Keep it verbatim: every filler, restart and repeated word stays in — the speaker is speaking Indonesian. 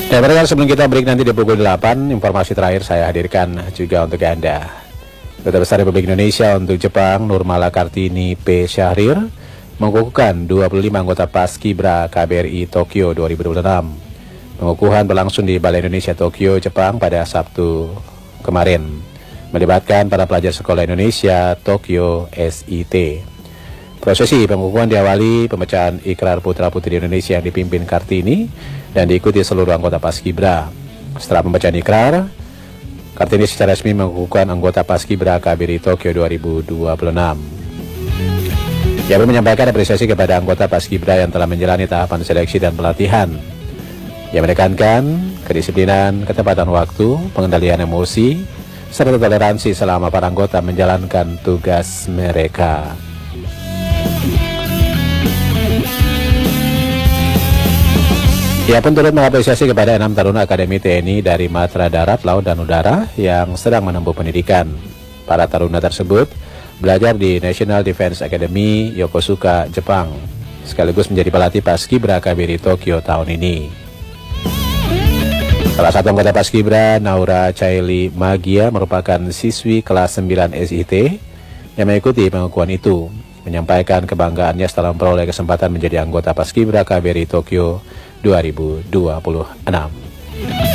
Dan mereka sebelum kita break nanti di pukul delapan, informasi terakhir saya hadirkan juga untuk Anda. Duta Besar Republik Indonesia untuk Jepang, Nurmala Kartini P. Syahrir, mengukuhkan dua puluh lima anggota Paskibra K B R I Tokyo dua ribu dua puluh enam. Pengukuhan berlangsung di Balai Indonesia Tokyo, Jepang pada Sabtu kemarin, melibatkan para pelajar Sekolah Indonesia Tokyo S I T. Prosesi pengukuhan diawali pembacaan ikrar putra-putri Indonesia yang dipimpin Kartini dan diikuti seluruh anggota Paskibra. Setelah pembacaan ikrar, Kartini secara resmi mengukuhkan anggota Paskibra K B R I Tokyo dua ribu dua puluh enam. Ia pun menyampaikan apresiasi kepada anggota Paskibra yang telah menjalani tahapan seleksi dan pelatihan. Ia menekankan kedisiplinan, ketepatan waktu, pengendalian emosi, serta toleransi selama para anggota menjalankan tugas mereka. Ia pun turut mengapresiasi kepada enam taruna Akademi T N I dari Matra Darat, Laut, dan Udara yang sedang menempuh pendidikan. Para taruna tersebut belajar di National Defense Academy Yokosuka, Jepang, sekaligus menjadi pelatih Paskibra K B R I Tokyo tahun ini. Salah satu anggota Paskibra, Naura Caili Magia, merupakan siswi kelas sembilan S I T yang mengikuti pengukuhan itu, menyampaikan kebanggaannya setelah memperoleh kesempatan menjadi anggota Paskibra K B R I Tokyo dua ribu dua puluh enam.